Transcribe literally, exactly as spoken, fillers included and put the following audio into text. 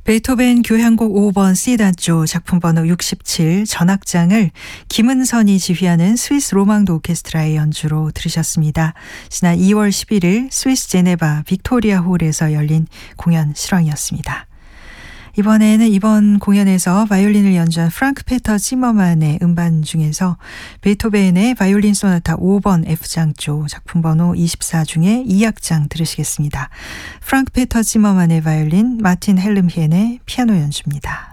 베토벤 교향곡 오 번 C단조 작품 번호 육십칠 전악장을 김은선이 지휘하는 스위스 로망드 오케스트라의 연주로 들으셨습니다. 지난 이월 십일일 스위스 제네바 빅토리아 홀에서 열린 공연 실황이었습니다. 이번에는 이번 공연에서 바이올린을 연주한 프랑크 페터 지머만의 음반 중에서 베토벤의 바이올린 소나타 오 번 F장조 작품 번호 이십사 중에 이 악장 들으시겠습니다. 프랑크 페터 지머만의 바이올린, 마틴 헬름히엔의 피아노 연주입니다.